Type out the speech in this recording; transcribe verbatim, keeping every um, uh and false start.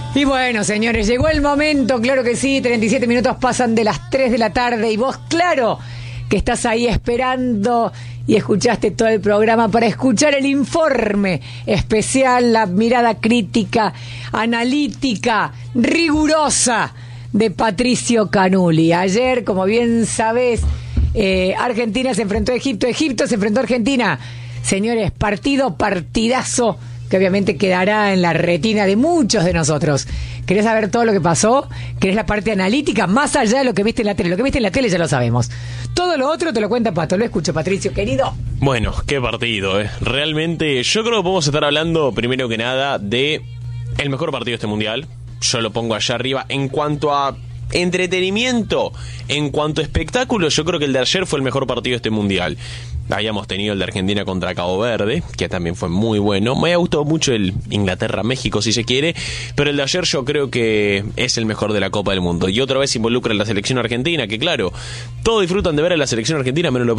Y bueno, señores, llegó el momento, claro que sí, treinta y siete minutos pasan de las tres de la tarde y vos, claro, que estás ahí esperando y escuchaste todo el programa para escuchar el informe especial, la mirada crítica, analítica, rigurosa de Patricio Canuli. Ayer, como bien sabés, eh, Argentina se enfrentó a Egipto, Egipto se enfrentó a Argentina. Señores, partido, partidazo, que obviamente quedará en la retina de muchos de nosotros. ¿Querés saber todo lo que pasó? ¿Querés la parte analítica? Más allá de lo que viste en la tele. Lo que viste en la tele ya lo sabemos. Todo lo otro te lo cuenta Pato. Lo escucho, Patricio, querido. Bueno, qué partido, ¿eh? Realmente, yo creo que podemos estar hablando, primero que nada, de el mejor partido de este mundial. Yo lo pongo allá arriba. En cuanto a entretenimiento, en cuanto a espectáculo, yo creo que el de ayer fue el mejor partido de este mundial. Habíamos tenido el de Argentina contra Cabo Verde, que también fue muy bueno. Me ha gustado mucho el Inglaterra-México, si se quiere, pero el de ayer yo creo que es el mejor de la Copa del Mundo. Y otra vez involucra a la selección argentina, que claro, todos disfrutan de ver a la selección argentina, menos lo